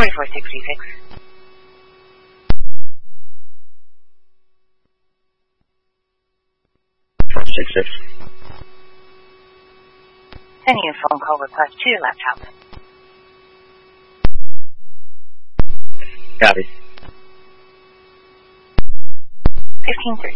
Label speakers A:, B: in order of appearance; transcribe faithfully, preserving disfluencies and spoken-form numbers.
A: forty-four sixty-six.
B: four six six.
A: Sending a phone call request to your laptop.
B: Copy.
A: fifteen thirty.